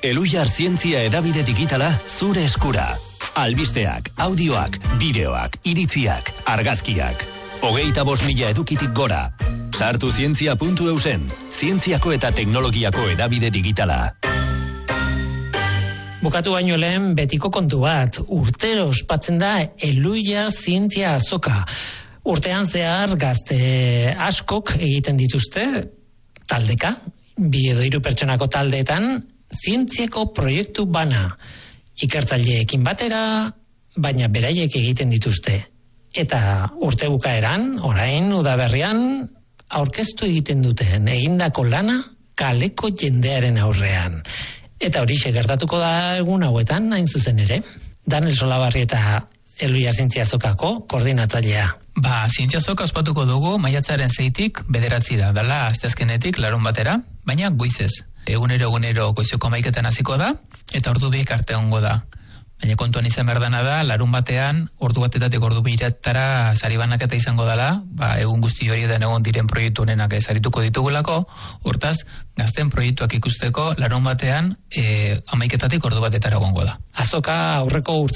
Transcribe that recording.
Elujar zientzia hedabide digitala zure eskura. Albisteak, audioak, bideoak, iritziak, argazkiak. 25.000 edukitik gora. Sartu zientzia.eusen, zientziako eta teknologiako hedabide digitala. Bukatu baino lehen betiko kontu bat, urtero ospatzen da Elujar zientzia azoka. Urtean zehar gazte askok egiten dituzte taldeka, 2 edo 3 pertsonako taldeetan, zientziako proiektu bana. Ikertzaileekin batera, baina beraiek egiten dituzte. Eta urte bukaeran, orain udaberrian, aurkeztu egiten duten egindako lana kaleko jendearen aurrean. Eta horixe gertatuko da egun hauetan, hain zuzen ere. Daniel Solabarri eta Elujar zientzia azokako koordinatzailea. Zientzia azoka ospatuko dugu maiatzaren 6-tik 9 dela asteazkenetik larun batera, baina goizez. Egunero goizeko 11 hasiko da, eta ordu 2 arte egongo da. Baina kontuan izan behar dana da, larun batean, ordu batetatik ordu 2 sari banaketa izango dela, egun guzti horietan egon diren proiektu honenak sarituko ditugulako, hortaz, gazten proiektuak ikusteko larun batean 11 ordu 1 egongo da. Azoka aurreko